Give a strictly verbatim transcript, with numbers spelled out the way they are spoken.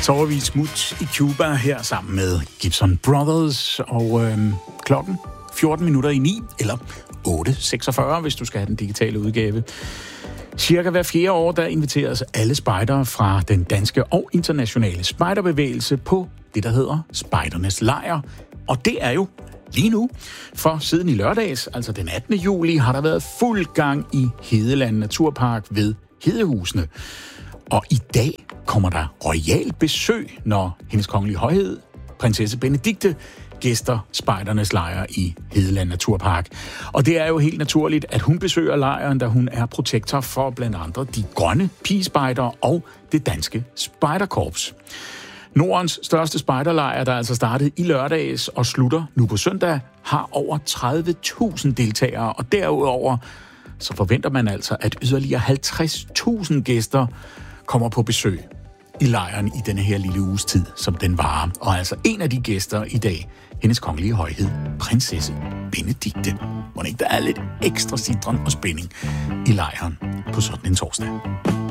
Så var vi smut i Cuba her sammen med Gibson Brothers, og øh, klokken fjorten minutter i ni, eller otte seksogfyrre, hvis du skal have den digitale udgave. Cirka hver fjerde år, der inviteres alle spejdere fra den danske og internationale spejderbevægelse på det, der hedder Spejdernes Lejr. Og det er jo lige nu, for siden i lørdags, altså den attende juli, har der været fuld gang i Hedeland Naturpark ved Hedehusene. Og i dag kommer der royal besøg, når Hendes Kongelige Højhed, prinsesse Benedikte, gæster Spejdernes Lejr i Hedeland Naturpark. Og det er jo helt naturligt, at hun besøger lejren, da hun er protektor for blandt andre de grønne pigespejder og det danske spejderkorps. Nordens største spejderlejr, der altså startede i lørdags og slutter nu på søndag, har over tredive tusind deltagere, og derudover så forventer man altså, at yderligere halvtreds tusind gæster kommer på besøg i lejren i denne her lille uges tid, som den varer. Og altså en af de gæster i dag, Hendes Kongelige Højhed, prinsesse Benedikte. Må ikke der er lidt ekstra citron og spænding i lejren på sådan en torsdag.